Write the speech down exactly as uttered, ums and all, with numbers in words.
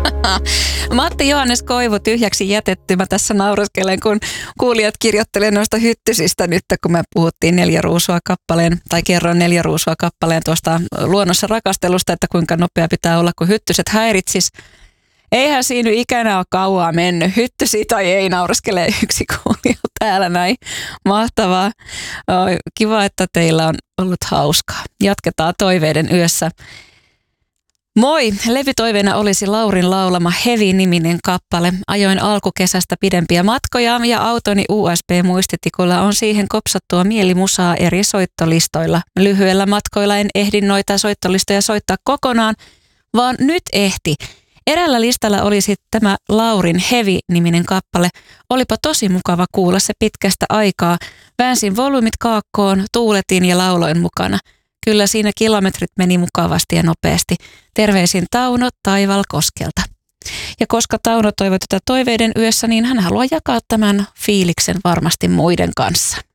Matti Johannes Koivu tyhjäksi jätetty. Mä tässä nauraskelen, kun kuulijat kirjoittelee noista hyttysistä nyt, kun me puhuttiin neljä ruusua kappaleen, tai kerroin neljä ruusua kappaleen tuosta luonnossa rakastelusta, että kuinka nopea pitää olla, kun hyttyset häiritsis. Eihän siinä ikänä ole kauaa mennyt. Hyttysi tai ei, nauraskelee yksi kuulija täällä näin. Mahtavaa. Kiva, että teillä on ollut hauskaa. Jatketaan toiveiden yössä. Moi! Levytoiveena olisi Laurin laulama Hevi-niminen kappale. Ajoin alkukesästä pidempiä matkoja ja autoni U S B-muistitikulla on siihen kopsattua mielimusaa eri soittolistoilla. Lyhyellä matkoilla en ehdi noita soittolistoja soittaa kokonaan, vaan nyt ehti. Eräällä listalla olisi tämä Laurin Hevi-niminen kappale. Olipa tosi mukava kuulla se pitkästä aikaa. Väänsin volyymit kaakkoon, tuuletin ja lauloin mukana. Kyllä siinä kilometrit meni mukavasti ja nopeasti. Terveisin Tauno Taivalkoskelta. Ja koska Tauno toivoi tätä toiveiden yössä, niin hän haluaa jakaa tämän fiiliksen varmasti muiden kanssa.